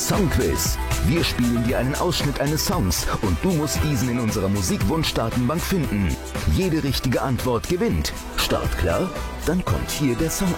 Songquiz. Wir spielen dir einen Ausschnitt eines Songs und du musst diesen in unserer Musikwunsch-Datenbank finden. Jede richtige Antwort gewinnt. Start klar? Dann kommt hier der Song